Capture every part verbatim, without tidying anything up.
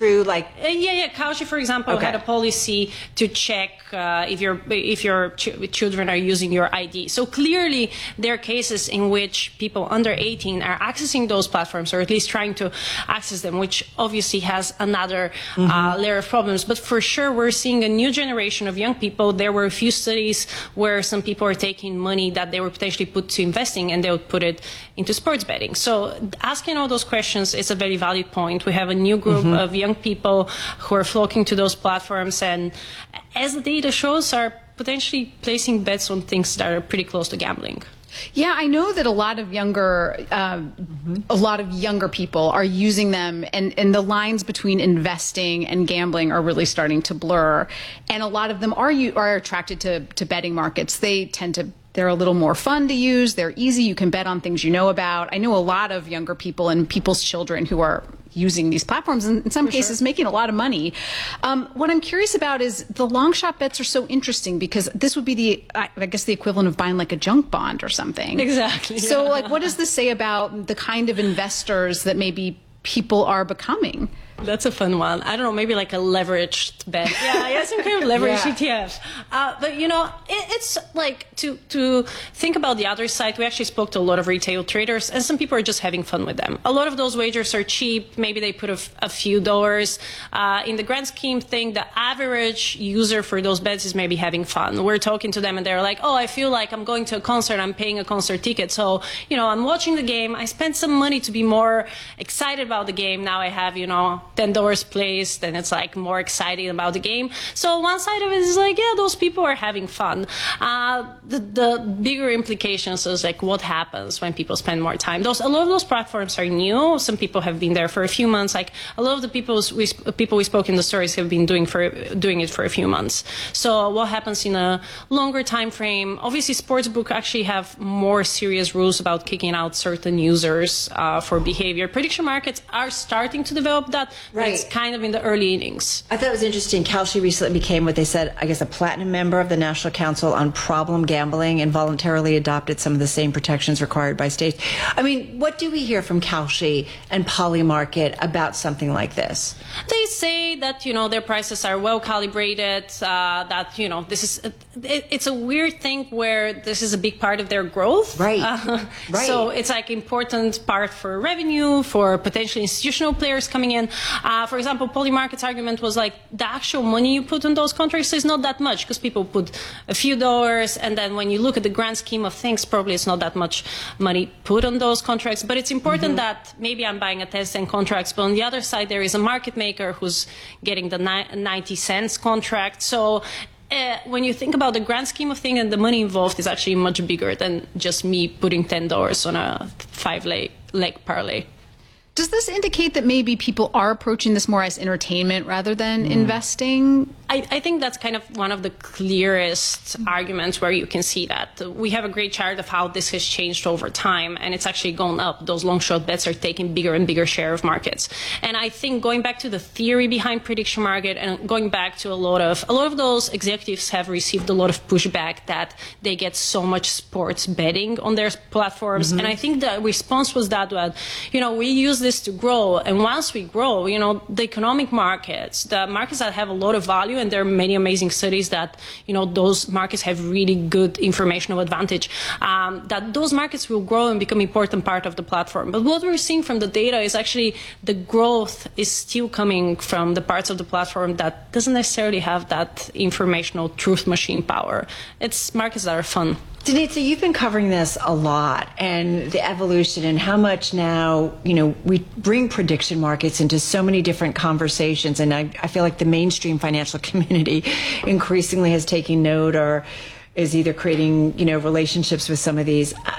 true? Like, uh, yeah, yeah. Kalshi, for example, okay. had a policy to check uh, if your if your ch children are using your I D. So clearly, there are cases in which people under eighteen are accessing those platforms, or at least trying to access them, which obviously has another mm-hmm. uh, layer of problems. But for sure, we're seeing a new generation of young people. There were a few studies where some people are taking money that they were potentially put to investing, and they would put it into sports betting. So asking all those questions is a very valid point. We have a new group mm-hmm. of young people who are flocking to those platforms, and as the data shows, are potentially placing bets on things that are pretty close to gambling. Yeah, I know that a lot of younger, uh, mm-hmm. a lot of younger people are using them, and, and the lines between investing and gambling are really starting to blur. And a lot of them are you are attracted to to betting markets. They tend to. They're a little more fun to use. They're easy. You can bet on things you know about. I know a lot of younger people and people's children who are using these platforms, and in some For cases sure. making a lot of money. Um, what I'm curious about is the long shot bets are so interesting, because this would be the, I guess, the equivalent of buying like a junk bond or something. Exactly. So yeah. like, what does this say about the kind of investors that maybe people are becoming? That's a fun one. I don't know, maybe like a leveraged bet. Yeah, yeah, some kind of leveraged yeah. E T F. Uh, but you know, it, it's like to to think about the other side. We actually spoke to a lot of retail traders, and some people are just having fun with them. A lot of those wagers are cheap. Maybe they put a, a few dollars. Uh, in the grand scheme thing, the average user for those bets is maybe having fun. We're talking to them, and they're like, "Oh, I feel like I'm going to a concert. I'm paying a concert ticket. So you know, I'm watching the game. I spent some money to be more excited about the game. Now I have, you know, ten dollars placed, and it's like more exciting about the game." So one side of it is like, yeah, those people are having fun. Uh, the, the bigger implications is like what happens when people spend more time. Those a lot of those platforms are new. Some people have been there for a few months. Like a lot of the people we people we spoke in the stories have been doing for doing it for a few months. So what happens in a longer time frame? Obviously, sportsbook actually have more serious rules about kicking out certain users uh, for behavior. Prediction markets are starting to develop that. Right. It's kind of in the early innings. I thought it was interesting. Kalshi recently became what they said, I guess, a platinum member of the National Council on Problem Gambling, and voluntarily adopted some of the same protections required by states. I mean, what do we hear from Kalshi and Polymarket about something like this? They say that, you know, their prices are well calibrated, uh, that, you know, this is, it, it's a weird thing where this is a big part of their growth. Right. Uh, right. So it's like important part for revenue, for potentially institutional players coming in. Uh, for example, Polymarket's argument was like the actual money you put on those contracts is not that much, because people put a few dollars, and then when you look at the grand scheme of things, probably it's not that much money put on those contracts. But it's important mm-hmm. that maybe I'm buying a ten cent contract, but on the other side there is a market maker who's getting the ninety cents contract. So Uh, when you think about the grand scheme of things, and the money involved is actually much bigger than just me putting ten dollars on a five leg, leg parlay. Does this indicate that maybe people are approaching this more as entertainment rather than mm. investing? I, I think that's kind of one of the clearest arguments where you can see that. We have a great chart of how this has changed over time, and it's actually gone up. Those long shot bets are taking bigger and bigger share of markets. And I think going back to the theory behind prediction market, and going back to a lot of, a lot of those executives have received a lot of pushback that they get so much sports betting on their platforms. Mm-hmm. And I think the response was that, well, you know, we use this to grow, and once we grow, you know, the economic markets, the markets that have a lot of value, and there are many amazing studies that, you know, those markets have really good informational advantage, um, that those markets will grow and become an important part of the platform. But what we're seeing from the data is actually the growth is still coming from the parts of the platform that doesn't necessarily have that informational truth machine power. It's markets that are fun. Denitza, you've been covering this a lot, and the evolution, and how much now, you know, we bring prediction markets into so many different conversations, and I, I feel like the mainstream financial community increasingly has taken note, or is either creating, you know, relationships with some of these. Uh,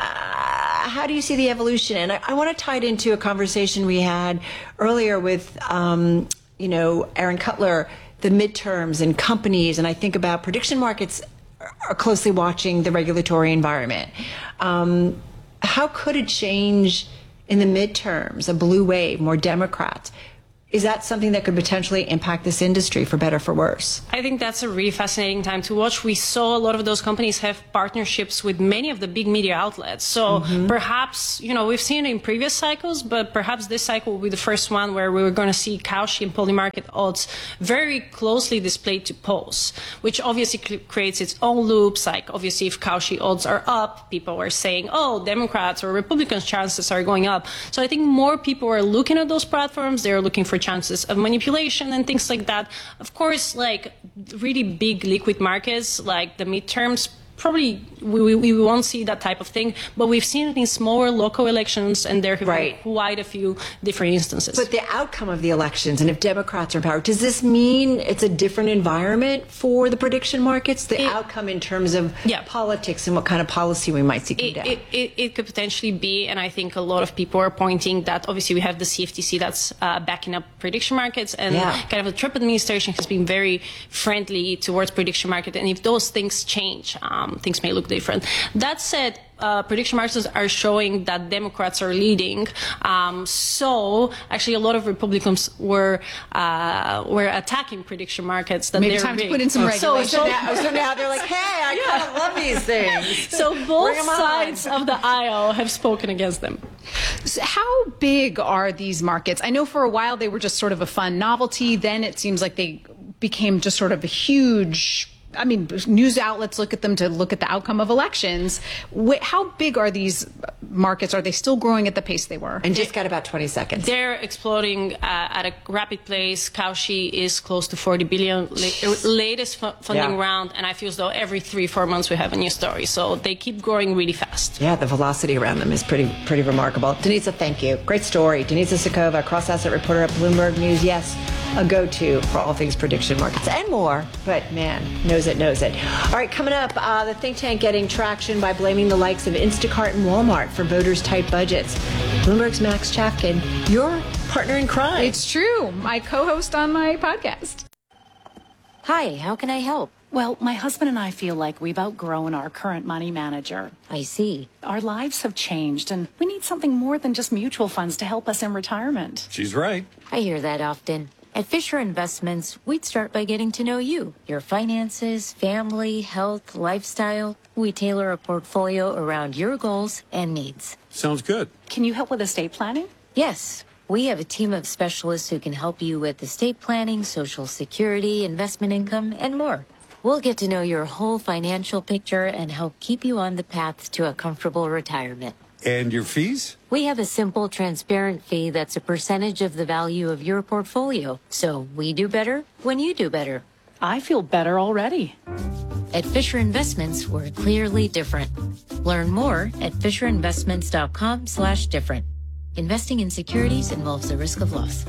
how do you see the evolution? And I, I want to tie it into a conversation we had earlier with, um, you know, Aaron Cutler, the midterms and companies, and I think about prediction markets are closely watching the regulatory environment. Um, how could it change in the midterms, a blue wave, more Democrats? is that something that could potentially impact this industry for better or for worse? I think that's a really fascinating time to watch. We saw a lot of those companies have partnerships with many of the big media outlets. So mm-hmm. perhaps, you know, we've seen it in previous cycles, but perhaps this cycle will be the first one where we're going to see Kalshi and Polymarket odds very closely displayed to polls, which obviously creates its own loops. Like, obviously, if Kalshi odds are up, people are saying, oh, Democrats or Republicans' chances are going up. So I think more people are looking at those platforms. They're looking for chances of manipulation and things like that. Of course, like really big liquid markets, like the midterms, probably we, we won't see that type of thing, but we've seen it in smaller local elections, and there have right. been quite a few different instances. But the outcome of the elections, and if Democrats are in power, does this mean it's a different environment for the prediction markets? The it, outcome in terms of yeah. politics and what kind of policy we might see come it, down? It, it, it could potentially be, and I think a lot of people are pointing that obviously we have the C F T C that's uh, backing up prediction markets, and yeah. kind of the Trump administration has been very friendly towards prediction market, and if those things change, um, things may look different. That said, uh, prediction markets are showing that Democrats are leading. Um, so actually, a lot of Republicans were uh, were attacking prediction markets. That Maybe they're time big. to put in some regulations. So, so, now, so now they're like, hey, I yeah. kind of love these things. So both sides of the aisle have spoken against them. So how big are these markets? I know for a while they were just sort of a fun novelty. Then it seems like they became just sort of a huge, I mean, news outlets look at them to look at the outcome of elections. How big are these markets? Are they still growing at the pace they were? And just got about twenty seconds. They're exploding uh, at a rapid pace. Kalshi is close to forty billion, la- latest fu- funding yeah. round, and I feel as though every three, four months we have a new story. So they keep growing really fast. Yeah, the velocity around them is pretty pretty remarkable. Denisa, thank you. Great story. Denisa Sokova, cross-asset reporter at Bloomberg News. Yes, a go-to for all things prediction markets and more, but man, knows it, knows it. All right, coming up, uh, the think tank getting traction by blaming the likes of Instacart and Walmart for voters' tight budgets. Bloomberg's Max Chafkin, your partner in crime. It's true. My co-host on my podcast. Hi, how can I help? Well, my husband and I feel like we've outgrown our current money manager. I see. Our lives have changed, and we need something more than just mutual funds to help us in retirement. She's right. I hear that often. At Fisher Investments, we'd start by getting to know you, your finances, family, health, lifestyle. We tailor a portfolio around your goals and needs. Sounds good. Can you help with estate planning? Yes. We have a team of specialists who can help you with estate planning, Social Security, investment income, and more. We'll get to know your whole financial picture and help keep you on the path to a comfortable retirement. And your fees? We have a simple, transparent fee that's a percentage of the value of your portfolio. So we do better when you do better. I feel better already. At Fisher Investments, we're clearly different. Learn more at fisherinvestments.com slash different. Investing in securities involves the risk of loss.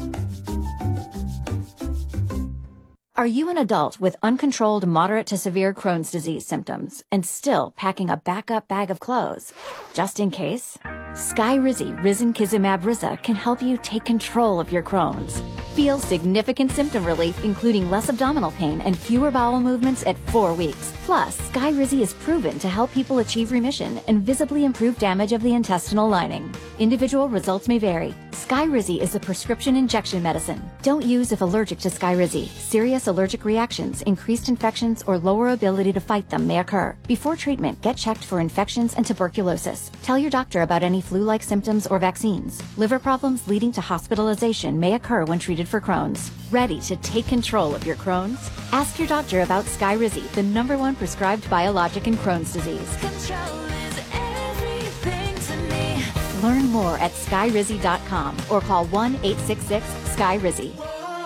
Are you an adult with uncontrolled moderate to severe Crohn's disease symptoms and still packing a backup bag of clothes? Just in case, Skyrizi Risankizumab Riza can help you take control of your Crohn's. Feel significant symptom relief, including less abdominal pain and fewer bowel movements at four weeks. Plus, Skyrizi is proven to help people achieve remission and visibly improve damage of the intestinal lining. Individual results may vary. Skyrizi is a prescription injection medicine. Don't use if allergic to Skyrizi. Serious allergic reactions, increased infections, or lower ability to fight them may occur. Before treatment, get checked for infections and tuberculosis. Tell your doctor about any flu-like symptoms or vaccines. Liver problems leading to hospitalization may occur when treated for Crohn's. Ready to take control of your Crohn's? Ask your doctor about Skyrizi, the number one prescribed biologic in Crohn's disease. Control is everything to me. Learn more at skyrizi dot com or call one eight six six sky rizi.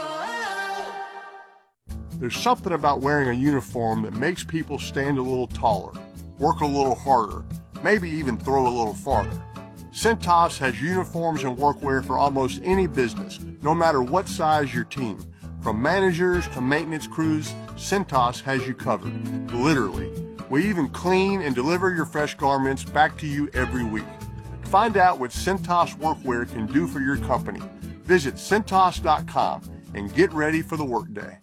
There's something about wearing a uniform that makes people stand a little taller, work a little harder, maybe even throw a little farther. Cintas has uniforms and workwear for almost any business, no matter what size your team. From managers to maintenance crews, Cintas has you covered, literally. We even clean and deliver your fresh garments back to you every week. Find out what Cintas workwear can do for your company. Visit Cintas dot com and get ready for the workday.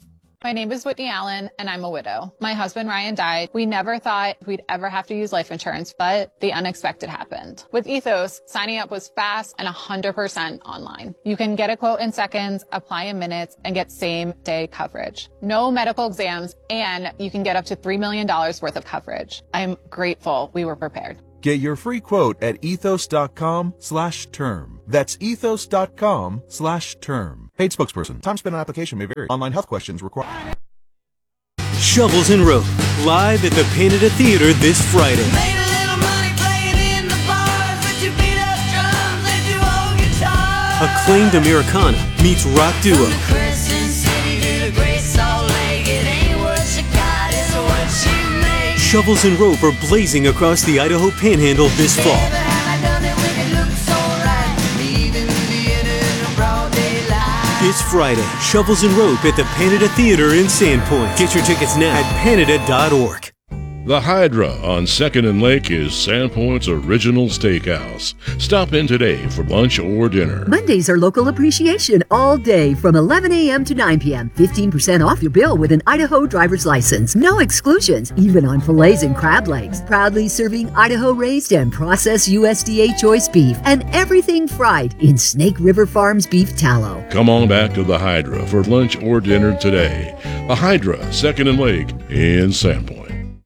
My name is Whitney Allen, and I'm a widow. My husband, Ryan, died. We never thought we'd ever have to use life insurance, but the unexpected happened. With Ethos, signing up was fast and one hundred percent online. You can get a quote in seconds, apply in minutes, and get same-day coverage. No medical exams, and you can get up to three million dollars worth of coverage. I'm grateful we were prepared. Get your free quote at ethos.com slash term. That's ethos.com slash term. Paid spokesperson. Time spent on application may vary. Online health questions required. Shovels and Rope, live at the Painted Theater this Friday. Made a little money playing in the bars, let you beat up drums, let you hold guitar. Acclaimed Americana meets rock duo. From the Crescent City to the Great Salt Lake, it ain't what you got, it's what you make. Shovels and Rope are blazing across the Idaho Panhandle this fall. Never have I done it when it looks so right. Leaving the theater in broad daylight. This Friday, Shovels and Rope at the Panada Theater in Sandpoint. Get your tickets now at panada dot org. The Hydra on second and Lake is Sandpoint's original steakhouse. Stop in today for lunch or dinner. Mondays are local appreciation all day from eleven a.m. to nine p.m. fifteen percent off your bill with an Idaho driver's license. No exclusions, even on fillets and crab legs. Proudly serving Idaho-raised and processed U S D A choice beef and everything fried in Snake River Farms beef tallow. Come on back to the Hydra for lunch or dinner today. The Hydra, second and Lake in Sandpoint.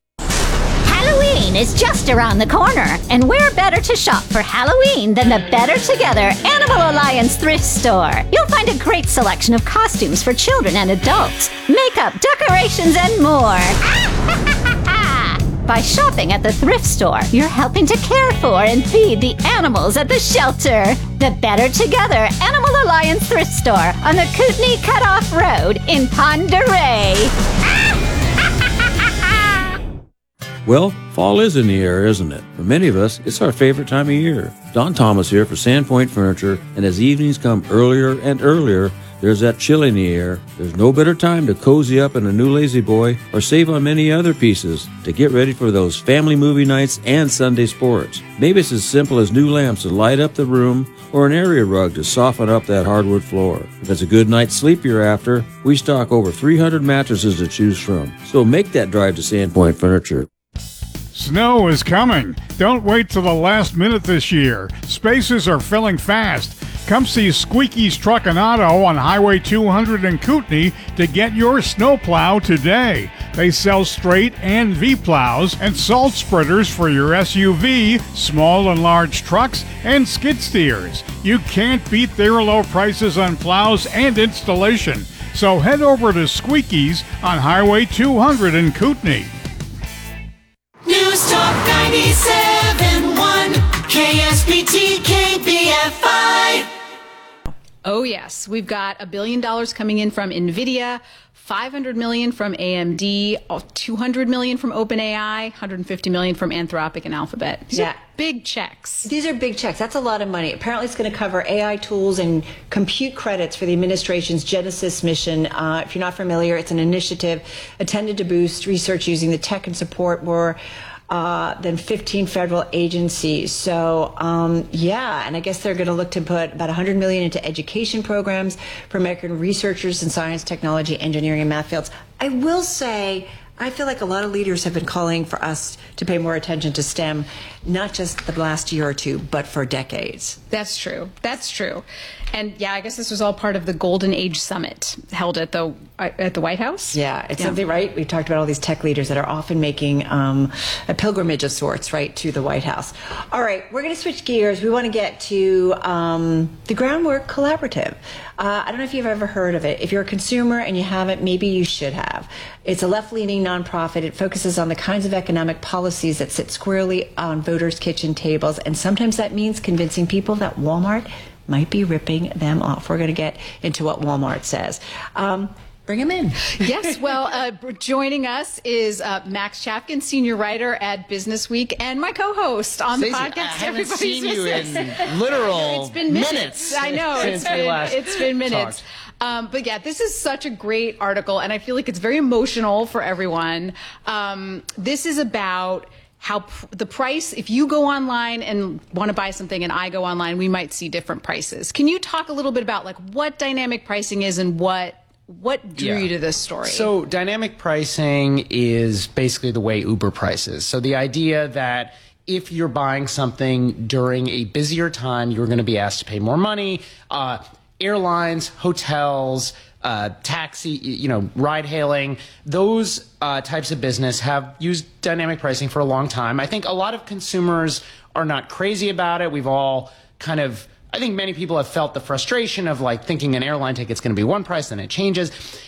Is just around the corner, and where better to shop for Halloween than the Better Together Animal Alliance thrift store? You'll find a great selection of costumes for children and adults, makeup, decorations, and more. By shopping at the thrift store, you're helping to care for and feed the animals at the shelter. The Better Together Animal Alliance thrift store on the Kootenai Cutoff Road in Pend Oreille. Well, fall is in the air, isn't it? For many of us, it's our favorite time of year. Don Thomas here for Sandpoint Furniture, and as evenings come earlier and earlier, there's that chill in the air. There's no better time to cozy up in a new Lazy Boy or save on many other pieces to get ready for those family movie nights and Sunday sports. Maybe it's as simple as new lamps to light up the room or an area rug to soften up that hardwood floor. If it's a good night's sleep you're after, we stock over three hundred mattresses to choose from. So make that drive to Sandpoint Furniture. Snow is coming. Don't wait till the last minute this year. Spaces are filling fast. Come see Squeaky's Truck and Auto on Highway two hundred in Kootenai to get your snowplow today. They sell straight and V plows and salt spreaders for your S U V, small and large trucks, and skid steers. You can't beat their low prices on plows and installation. So head over to Squeaky's on Highway two hundred in Kootenai. News Talk ninety-seven point one, K S B T K B F I. Oh, yes. We've got a billion dollars coming in from NVIDIA, five hundred million dollars from A M D, two hundred million dollars from OpenAI, one hundred fifty million dollars from Anthropic and Alphabet. These Yeah. are big checks. These are big checks. That's a lot of money. Apparently, it's going to cover A I tools and compute credits for the administration's Genesis mission. Uh, if you're not familiar, it's an initiative intended to boost research using the tech and support more uh, than fifteen federal agencies. So, um, yeah, and I guess they're going to look to put about one hundred million dollars into education programs for American researchers in science, technology, engineering, and math fields. I will say, I feel like a lot of leaders have been calling for us to pay more attention to STEM, not just the last year or two, but for decades. That's true. That's true. And yeah, I guess this was all part of the Golden Age Summit held at the at the White House. Yeah, it's Yeah. something, right? We've talked about all these tech leaders that are often making um, a pilgrimage of sorts, right, to the White House. All right, we're going to switch gears. We want to get to um, the Groundwork Collaborative. Uh, I don't know if you've ever heard of it. If you're a consumer and you haven't, maybe you should have. It's a left-leaning nonprofit. It focuses on the kinds of economic policies that sit squarely on voters' kitchen tables, and sometimes that means convincing people that Walmart might be ripping them off. We're going to get into what Walmart says. Um, bring them in. Yes, well, uh, joining us is uh, Max Chapkin, senior writer at Business Week, and my co-host on Stacey, the podcast. I haven't Everybody's seen you Business. in literal It's been minutes. minutes I know. since It's we been, last it's been minutes. Um, but yeah, this is such a great article, and I feel like it's very emotional for everyone. Um, this is about how pr- the price, if you go online and want to buy something and I go online, we might see different prices. Can you talk a little bit about like what dynamic pricing is and what What drew Yeah. you to this story? So dynamic pricing is basically the way Uber prices. So the idea that if you're buying something during a busier time, you're going to be asked to pay more money. Uh, airlines, hotels, uh, taxi, you know, ride hailing, those uh, types of business have used dynamic pricing for a long time. I think a lot of consumers are not crazy about it. We've all kind of, I think many people have felt the frustration of like thinking an airline ticket's going to be one price, then it changes.